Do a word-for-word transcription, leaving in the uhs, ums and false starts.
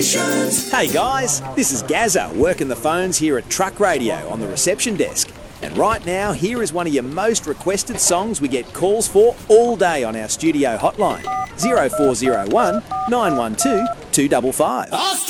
Insurance. Hey guys, this is Gazza working the phones here at Truck Radio on the reception desk. And right now, here is one of your most requested songs we get calls for all day on our studio hotline. zero four zero one, nine one two, two five five.